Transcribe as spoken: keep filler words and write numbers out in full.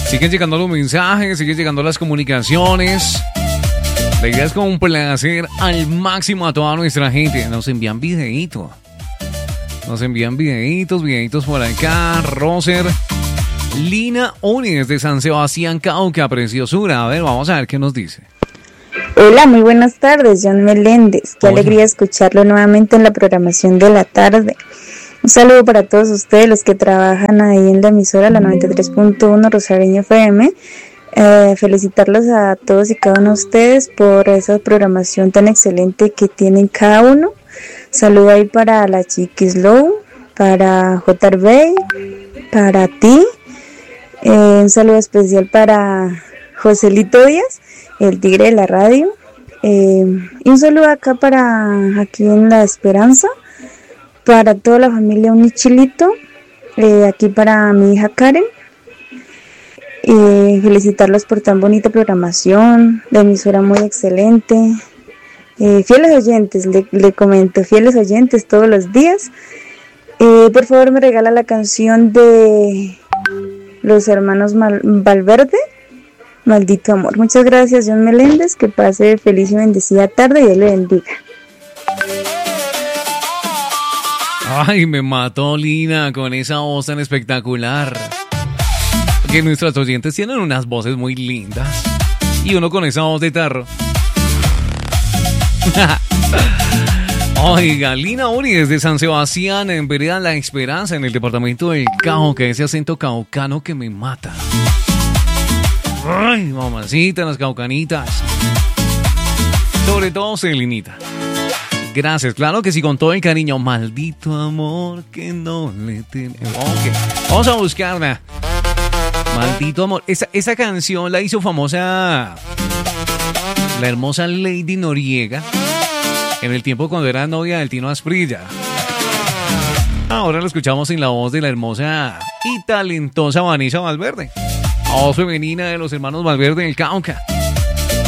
Siguen llegando los mensajes, siguen llegando las comunicaciones. La idea es complacer al máximo a toda nuestra gente. Nos envían videitos. Nos envían videitos, videitos por acá. Roser. Lina Uni desde San Sebastián, Cauca, preciosura. A ver, vamos a ver qué nos dice. Hola, muy buenas tardes, John Meléndez. Qué Hola. Alegría escucharlo nuevamente en la programación de la tarde. Un saludo para todos ustedes, los que trabajan ahí en la emisora, la noventa y tres punto uno Rosareño F M. Eh, felicitarlos a todos y cada uno de ustedes por esa programación tan excelente que tienen cada uno. Saludo ahí para la Chiquis Low, para J R, para ti. Eh, un saludo especial para Joselito Díaz, el tigre de la radio. Eh, y un saludo acá para aquí en La Esperanza, para toda la familia Unichilito, eh, aquí para mi hija Karen. Eh, felicitarlos por tan bonita programación, la emisora muy excelente. Eh, fieles oyentes, le, le comento, fieles oyentes todos los días. Eh, por favor, me regala la canción de los hermanos Mal- Valverde, Maldito Amor. Muchas gracias, John Meléndez, que pase feliz y bendecida tarde y Dios le bendiga. Ay, me mató Lina con esa voz tan espectacular. Que nuestros oyentes tienen unas voces muy lindas. Y uno con esa voz de tarro. Oiga, Lina Uri desde San Sebastián, en Vereda La Esperanza, en el departamento del Cauca, ese acento caucano que me mata. Ay, mamacita, las caucanitas. Sobre todo Celinita. Gracias, claro que sí, con todo el cariño. Maldito amor que no le tiene. Ok, vamos a buscarla. Maldito amor. Esa, esa canción la hizo famosa la hermosa Lady Noriega en el tiempo cuando era novia del Tino Asprilla. Ahora lo escuchamos en la voz de la hermosa y talentosa Vanessa Valverde. La voz femenina de los hermanos Valverde del Cauca.